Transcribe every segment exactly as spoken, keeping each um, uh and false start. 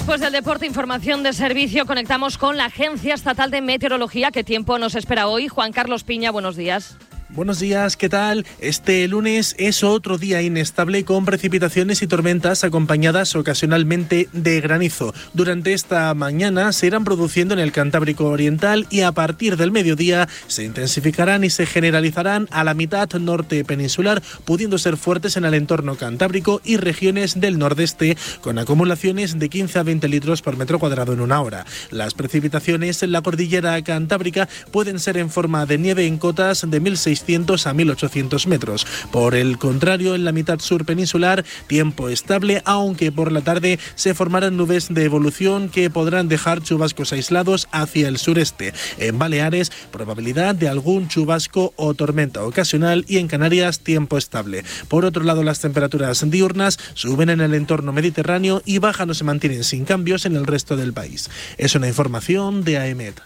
Después del deporte, información de servicio, conectamos con la Agencia Estatal de Meteorología. ¿Qué tiempo nos espera hoy? Juan Carlos Piña, buenos días. Buenos días, ¿qué tal? Este lunes es otro día inestable con precipitaciones y tormentas acompañadas ocasionalmente de granizo. Durante esta mañana se irán produciendo en el Cantábrico Oriental y a partir del mediodía se intensificarán y se generalizarán a la mitad norte peninsular, pudiendo ser fuertes en el entorno cantábrico y regiones del nordeste, con acumulaciones de quince a veinte litros por metro cuadrado en una hora. Las precipitaciones en la cordillera cantábrica pueden ser en forma de nieve en cotas de mil seiscientos a mil ochocientos metros. Por el contrario, en la mitad sur peninsular, tiempo estable, aunque por la tarde se formarán nubes de evolución que podrán dejar chubascos aislados hacia el sureste. En Baleares, probabilidad de algún chubasco o tormenta ocasional, y en Canarias, tiempo estable. Por otro lado, las temperaturas diurnas suben en el entorno mediterráneo y bajan o se mantienen sin cambios en el resto del país. Es una información de AEMET.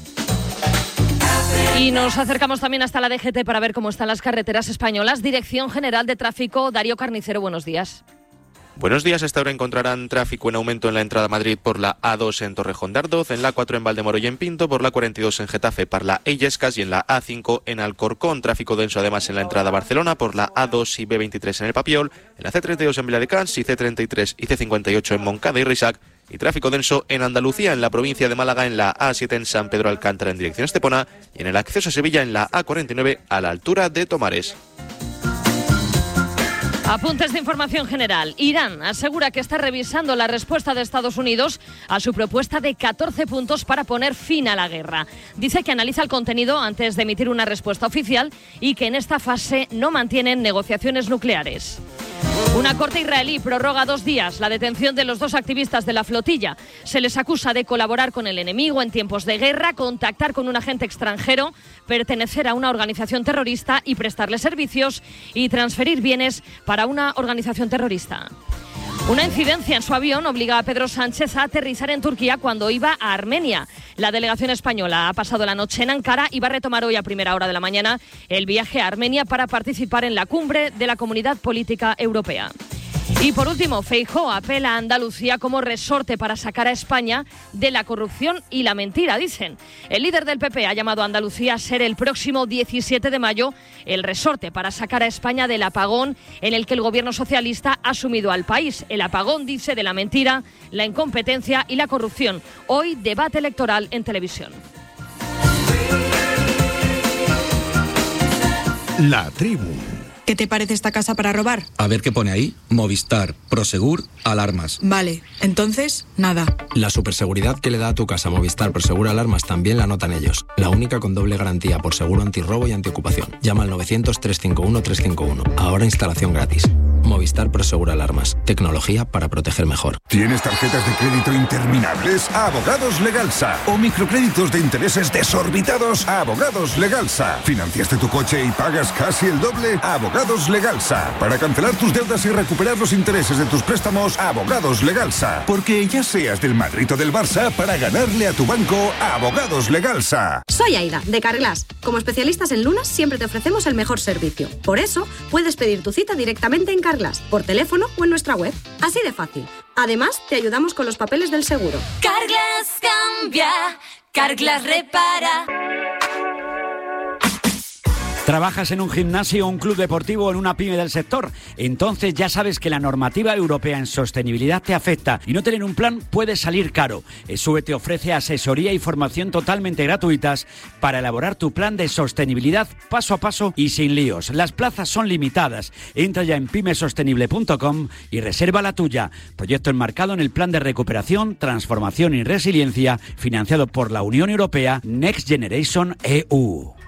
Y nos acercamos también hasta la D G T para ver cómo están las carreteras españolas. Dirección General de Tráfico, Darío Carnicero, buenos días. Buenos días. A esta hora encontrarán tráfico en aumento en la entrada a Madrid por la A dos en Torrejón de Ardoz, en la A cuatro en Valdemoro y en Pinto, por la cuarenta y dos en Getafe, Parla e Illescas, y en la A cinco en Alcorcón. Tráfico denso además en la entrada a Barcelona por la A dos y B veintitrés en el Papiol, en la C treinta y dos en Viladecans y C treinta y tres y C cincuenta y ocho en Moncada y Risac. Y tráfico denso en Andalucía, en la provincia de Málaga, en la A siete en San Pedro Alcántara en dirección Estepona, y en el acceso a Sevilla en la A cuarenta y nueve a la altura de Tomares. Apuntes de información general. Irán asegura que está revisando la respuesta de Estados Unidos a su propuesta de catorce puntos para poner fin a la guerra. Dice que analiza el contenido antes de emitir una respuesta oficial y que en esta fase no mantienen negociaciones nucleares. Una corte israelí prorroga dos días la detención de los dos activistas de la flotilla. Se les acusa de colaborar con el enemigo en tiempos de guerra, contactar con un agente extranjero, pertenecer a una organización terrorista y prestarle servicios y transferir bienes para una organización terrorista. Una incidencia en su avión obliga a Pedro Sánchez a aterrizar en Turquía cuando iba a Armenia. La delegación española ha pasado la noche en Ankara y va a retomar hoy a primera hora de la mañana el viaje a Armenia para participar en la cumbre de la Comunidad Política Europea. Y por último, Feijóo apela a Andalucía como resorte para sacar a España de la corrupción y la mentira, dicen. El líder del P P ha llamado a Andalucía a ser el próximo diecisiete de mayo el resorte para sacar a España del apagón en el que el gobierno socialista ha sumido al país. El apagón, dice, de la mentira, la incompetencia y la corrupción. Hoy, debate electoral en televisión. La tribu. ¿Qué te parece esta casa para robar? A ver qué pone ahí. Movistar, Prosegur, alarmas. Vale, entonces, nada. La superseguridad que le da a tu casa Movistar Prosegur Alarmas también la notan ellos. La única con doble garantía por seguro antirrobo y antiocupación. Llama al novecientos, trescientos cincuenta y uno, trescientos cincuenta y uno. Ahora instalación gratis. Movistar Prosegur Alarmas. Tecnología para proteger mejor. ¿Tienes tarjetas de crédito interminables? Abogados Legalsa. ¿O microcréditos de intereses desorbitados? Abogados Legalsa. ¿Financiaste tu coche y pagas casi el doble? Abogados Legalsa. Para cancelar tus deudas y recuperar los intereses de tus préstamos, Abogados Legalsa. Porque ya seas del Madrid o del Barça, para ganarle a tu banco, Abogados Legalsa. Soy Aida, de Carglass. Como especialistas en lunas, siempre te ofrecemos el mejor servicio. Por eso, puedes pedir tu cita directamente en Carglass, por teléfono o en nuestra web. Así de fácil. Además, te ayudamos con los papeles del seguro. Carglass cambia, Carglass repara. ¿Trabajas en un gimnasio, un club deportivo o en una pyme del sector? Entonces ya sabes que la normativa europea en sostenibilidad te afecta y no tener un plan puede salir caro. ESUE te ofrece asesoría y formación totalmente gratuitas para elaborar tu plan de sostenibilidad paso a paso y sin líos. Las plazas son limitadas. Entra ya en pymesostenible punto com y reserva la tuya. Proyecto enmarcado en el Plan de Recuperación, Transformación y Resiliencia financiado por la Unión Europea Next Generation E U.